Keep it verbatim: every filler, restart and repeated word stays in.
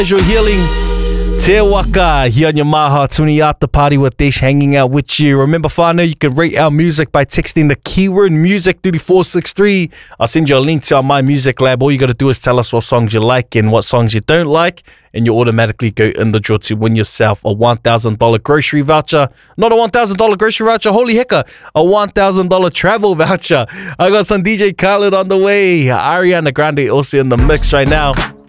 Visual Healing, Te Waka, here on your Maha Tuni After Party with Dish, hanging out with you. Remember, whānau, you can rate our music by texting the keyword music to four six three. I'll send you a link to our My Music Lab. All you got to do is tell us what songs you like and what songs you don't like, and you automatically go in the draw to win yourself a one thousand dollars grocery voucher. Not a one thousand dollars grocery voucher, holy hecka, a one thousand dollars travel voucher. I got some D J Khaled on the way. Ariana Grande also in the mix right now.